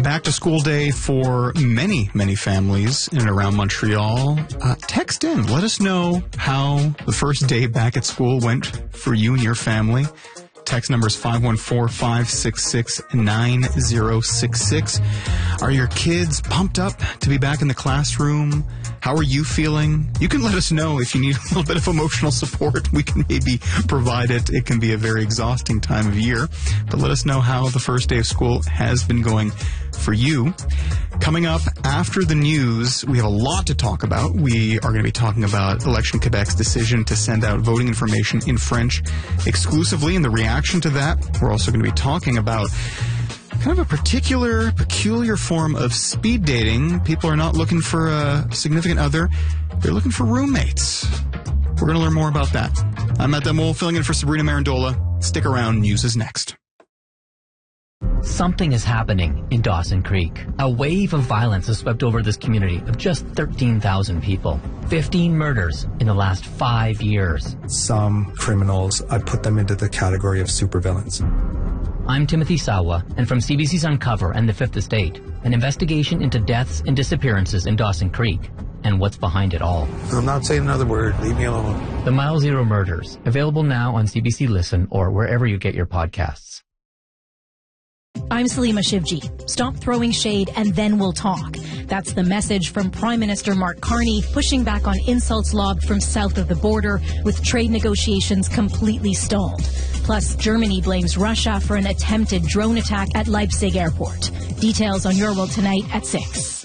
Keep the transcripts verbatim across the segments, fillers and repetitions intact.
back to school day for many, many families in and around Montreal. Uh, text in. Let us know how the first day back at school went for you and your family. Text number is five one four, five six six, nine zero six six. Are your kids pumped up to be back in the classroom? How are you feeling? You can let us know if you need a little bit of emotional support. We can maybe provide it. It can be a very exhausting time of year. But let us know how the first day of school has been going for you. Coming up after the news, we have a lot to talk about. We are going to be talking about Election Quebec's decision to send out voting information in French exclusively and the reaction to that. We're also going to be talking about kind of a particular, peculiar form of speed dating. People are not looking for a significant other. They're looking for roommates. We're going to learn more about that. I'm Matt Demol, filling in for Sabrina Marandola. Stick around. News is next. Something is happening in Dawson Creek. A wave of violence has swept over this community of just thirteen thousand people. fifteen murders in the last five years. Some criminals, I put them into the category of supervillains. I'm Timothy Sawa, and from C B C's Uncover and The Fifth Estate, an investigation into deaths and disappearances in Dawson Creek and what's behind it all. I'm not saying another word. Leave me alone. The Mile Zero Murders, available now on C B C Listen or wherever you get your podcasts. I'm Salima Shivji. Stop throwing shade and then we'll talk. That's the message from Prime Minister Mark Carney, pushing back on insults lobbed from south of the border, with trade negotiations completely stalled. Plus, Germany blames Russia for an attempted drone attack at Leipzig airport. Details on Your World Tonight at six.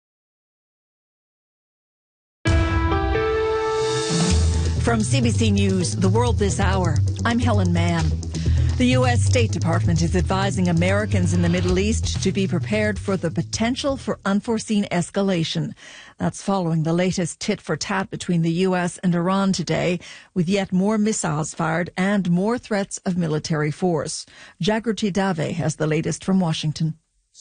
From C B C News, The World This Hour, I'm Helen Mann. The U S State Department is advising Americans in the Middle East to be prepared for the potential for unforeseen escalation. That's following the latest tit-for-tat between the U S and Iran today, with yet more missiles fired and more threats of military force. Jagrati Dave has the latest from Washington.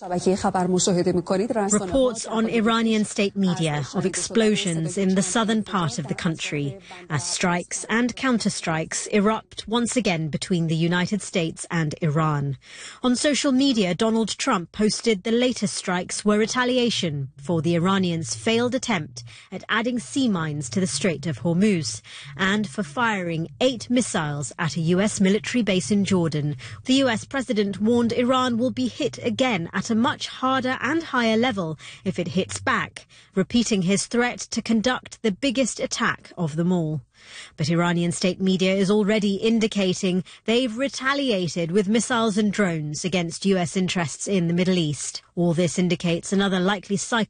Reports on Iranian state media of explosions in the southern part of the country as strikes and counterstrikes erupt once again between the United States and Iran. On social media, Donald Trump posted the latest strikes were retaliation for the Iranians' failed attempt at adding sea mines to the Strait of Hormuz and for firing eight missiles at a U S military base in Jordan. The U S president warned Iran will be hit again at a much harder and higher level if it hits back, repeating his threat to conduct the biggest attack of them all. But Iranian state media is already indicating they've retaliated with missiles and drones against U S interests in the Middle East. All this indicates another likely cycle